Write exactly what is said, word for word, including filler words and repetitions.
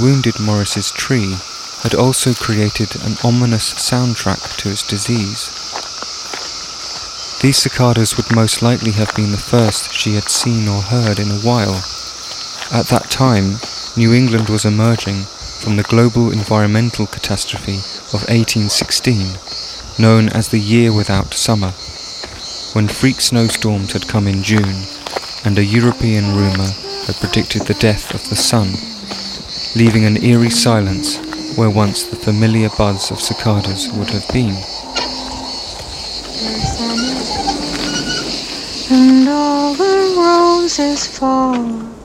wounded Morris's tree had also created an ominous soundtrack to its disease. These cicadas would most likely have been the first she had seen or heard in a while. At that time, New England was emerging from the global environmental catastrophe of eighteen sixteen, known as the Year Without Summer, when freak snowstorms had come in June, and a European rumour had predicted the death of the sun, leaving an eerie silence where once the familiar buzz of cicadas would have been. And all the roses fall.